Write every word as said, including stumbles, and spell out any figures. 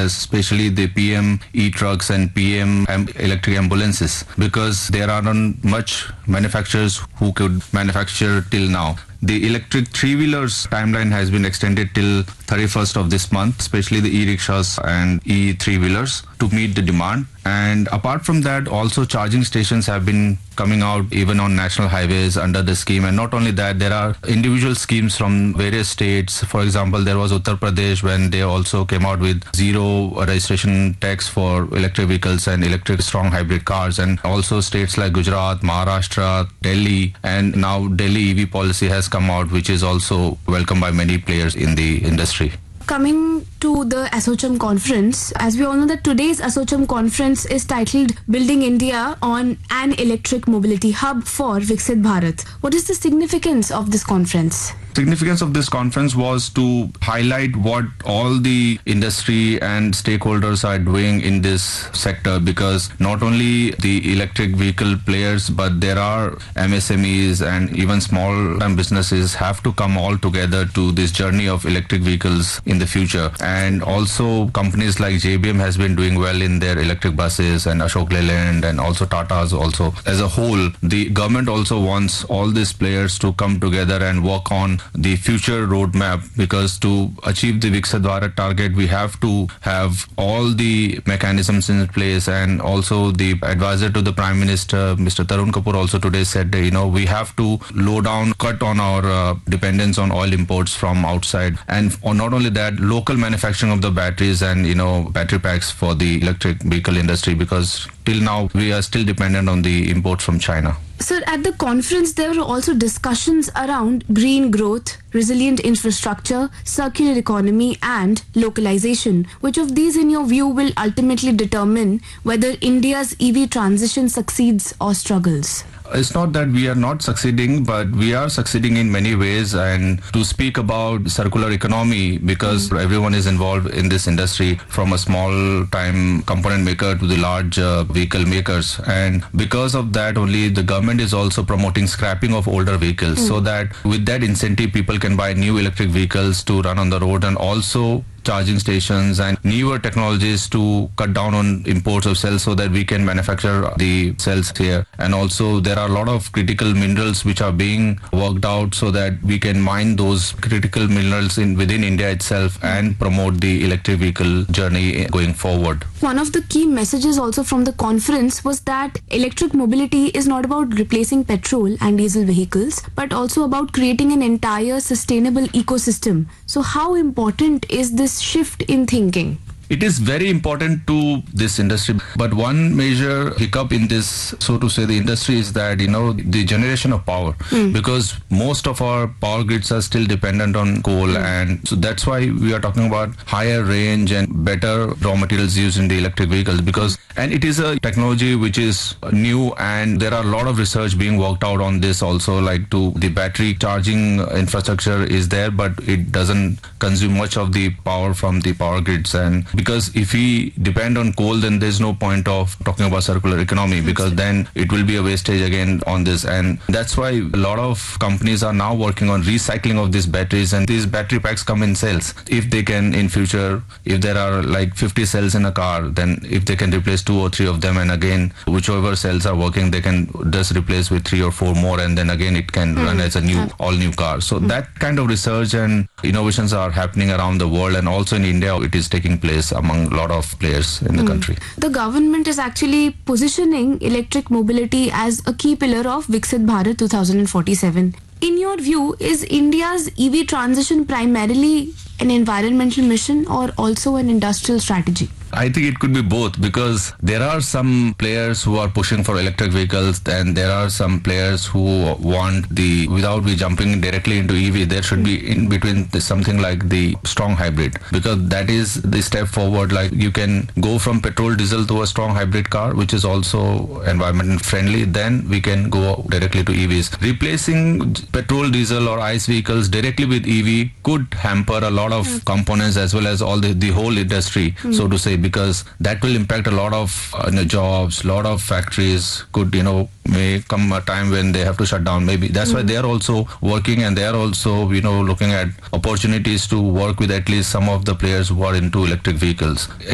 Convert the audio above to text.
cars, especially the P M e-trucks and P M am- electric ambulances, because there aren't much manufacturers who could manufacture till now. The electric three-wheelers timeline has been extended till thirty-first of this month, especially the e-rickshaws and e-three-wheelers, to meet the demand. And apart from that, also charging stations have been coming out even on national highways under the scheme. And not only that, there are individual schemes from various states. For example, there was Uttar Pradesh when they also came out with zero registration tax for electric vehicles and electric strong hybrid cars. And also states like Gujarat, Maharashtra, Delhi, and now Delhi E V policy has come out, which is also welcomed by many players in the industry. Coming to the ASSOCHAM conference, as we all know that today's ASSOCHAM conference is titled Building India on an Electric Mobility Hub for Viksit Bharat. What is the significance of this conference? Significance of this conference was to highlight what all the industry and stakeholders are doing in this sector, because not only the electric vehicle players, but there are M S M Es and even small time businesses have to come all together to this journey of electric vehicles in the future. And also companies like J B M has been doing well in their electric buses, and Ashok Leyland and also Tata's also. As a whole, the government also wants all these players to come together and work on the future roadmap, because to achieve the Viksit Bharat target, we have to have all the mechanisms in place. And also the advisor to the Prime Minister, Mister Tarun Kapoor, also today said, you know, we have to low down, cut on our uh, dependence on oil imports from outside. And not only that, local manufacturing of the batteries and, you know, battery packs for the electric vehicle industry, because till now we are still dependent on the imports from China. Sir, at the conference, there were also discussions around green growth, resilient infrastructure, circular economy, and localization. Which of these, in your view, will ultimately determine whether India's E V transition succeeds or struggles? It's not that we are not succeeding, but we are succeeding in many ways. And to speak about circular economy, because mm. everyone is involved in this industry, from a small time component maker to the large uh, vehicle makers. And because of that only, the government is also promoting scrapping of older vehicles, mm. so that with that incentive, people can buy new electric vehicles to run on the road, and also charging stations and newer technologies to cut down on imports of cells, so that we can manufacture the cells here. And also there are a lot of critical minerals which are being worked out, so that we can mine those critical minerals in within India itself and promote the electric vehicle journey going forward. One of the key messages also from the conference was that electric mobility is not about replacing petrol and diesel vehicles, but also about creating an entire sustainable ecosystem. So how important is this shift in thinking? It is very important to this industry, but one major hiccup in this, so to say, the industry is that, you know, the generation of power, mm. because most of our power grids are still dependent on coal, mm. and so that's why we are talking about higher range and better raw materials used in the electric vehicles, because, and it is a technology which is new, and there are a lot of research being worked out on this also, like to the battery charging infrastructure is there, but it doesn't consume much of the power from the power grids. And because if we depend on coal, then there's no point of talking about circular economy, because then it will be a wastage again on this. And that's why a lot of companies are now working on recycling of these batteries, and these battery packs come in cells. If they can in future, if there are like fifty cells in a car, then if they can replace two or three of them, and again whichever cells are working, they can just replace with three or four more, and then again it can mm. run as a new all new car. So mm. that kind of research and innovations are happening around the world, and also in India it is taking place among a lot of players in the mm. country. The government is actually positioning electric mobility as a key pillar of Viksit Bharat twenty forty-seven. In your view, is India's E V transition primarily an environmental mission or also an industrial strategy? I think it could be both, because there are some players who are pushing for electric vehicles, and there are some players who want the, without we jumping directly into E V, there should be in between something like the strong hybrid, because that is the step forward. Like you can go from petrol diesel to a strong hybrid car, which is also environment friendly, then we can go directly to E Vs. Replacing petrol, diesel or ICE vehicles directly with E V could hamper a lot of components as well as all the, the whole industry, mm. so to say, because that will impact a lot of uh, you know, jobs, a lot of factories could, you know, may come a time when they have to shut down. Maybe that's mm-hmm. why they are also working, and they are also, you know, looking at opportunities to work with at least some of the players who are into electric vehicles.